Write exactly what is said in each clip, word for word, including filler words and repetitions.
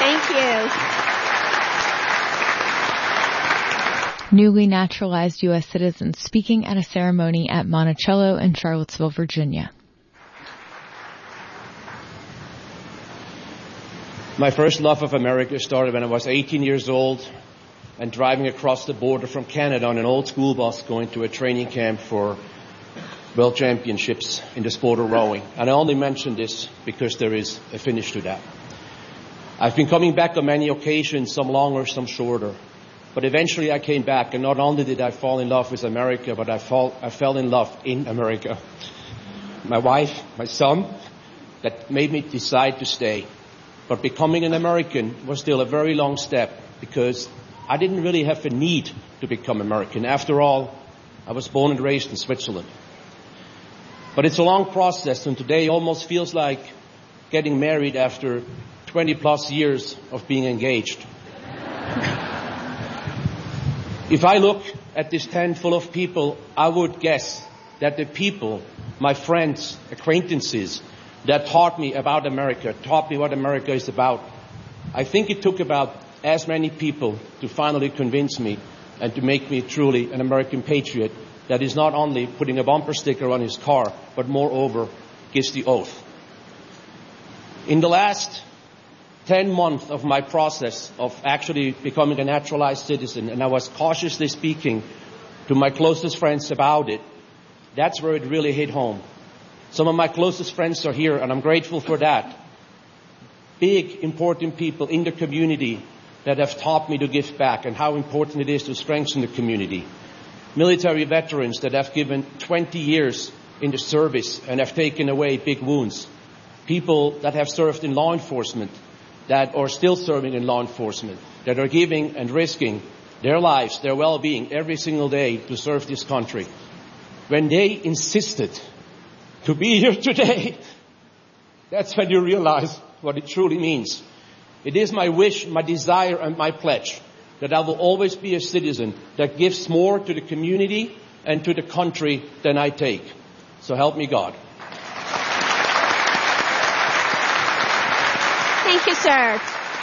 Thank you. Newly naturalized U S citizens speaking at a ceremony at Monticello in Charlottesville, Virginia. My first love of America started when I was eighteen years old and driving across the border from Canada on an old school bus going to a training camp for World Championships in the sport of rowing. And I only mention this because there is a finish to that. I've been coming back on many occasions, some longer, some shorter. But eventually I came back, and not only did I fall in love with America, but I, fall, I fell in love in America. My wife, my son, that made me decide to stay. But becoming an American was still a very long step because I didn't really have a need to become American. After all, I was born and raised in Switzerland. But it's a long process, and today almost feels like getting married after twenty plus years of being engaged. If I look at this tent full of people, I would guess that the people, my friends, acquaintances, that taught me about America, taught me what America is about, I think it took about as many people to finally convince me and to make me truly an American patriot that is not only putting a bumper sticker on his car, but moreover gives the oath. In the last ten months of my process of actually becoming a naturalized citizen, and I was cautiously speaking to my closest friends about it, that's where it really hit home. Some of my closest friends are here, and I'm grateful for that. Big, important people in the community that have taught me to give back and how important it is to strengthen the community. Military veterans that have given twenty years in the service and have taken away big wounds. People that have served in law enforcement, that are still serving in law enforcement, that are giving and risking their lives, their well-being every single day to serve this country. When they insisted to be here today, that's when you realize what it truly means. It is my wish, my desire, and my pledge that I will always be a citizen that gives more to the community and to the country than I take. So help me God. Thank you, sir.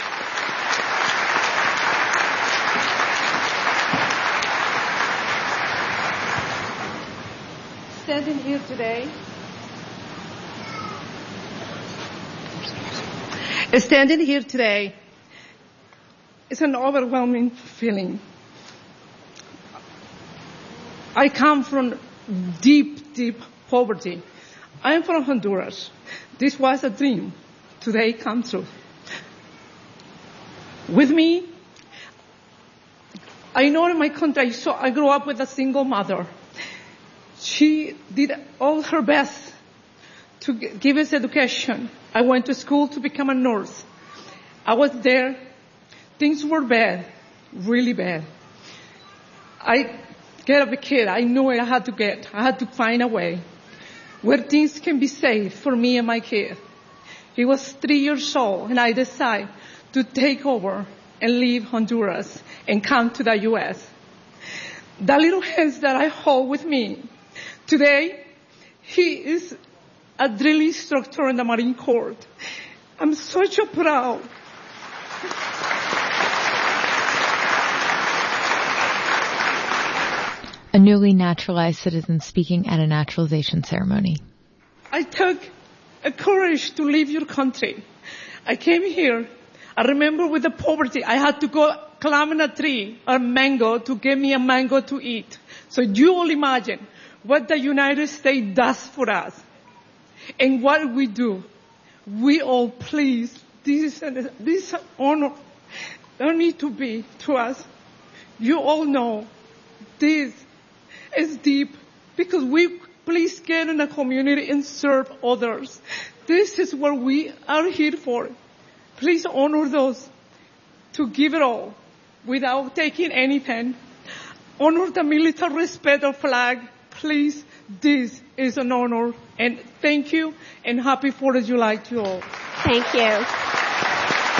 Standing here today, standing here today is an overwhelming feeling. I come from deep, deep poverty. I am from Honduras. This was a dream. Today comes true. With me, I know in my country, so I grew up with a single mother. She did all her best to give us education. I went to school to become a nurse. I was there. Things were bad, really bad. I get up a kid. I knew I had to get. I had to find a way where things can be safe for me and my kid. He was three years old, and I decided to take over and leave Honduras and come to the U S. The little hands that I hold with me today, he is a drill instructor in the Marine Corps. I'm such a proud. A newly naturalized citizen speaking at a naturalization ceremony. I took a courage to leave your country. I came here. I remember with the poverty, I had to go climb in a tree, a mango, to give me a mango to eat. So you all imagine what the United States does for us and what we do. We all please, this is, this is an honor. Don't need to be to us. You all know this is deep because we please get in the community and serve others. This is what we are here for. Please honor those to give it all without taking anything. Honor the military, respect our flag. Please, this is an honor. And thank you and happy fourth of July to all. Thank you.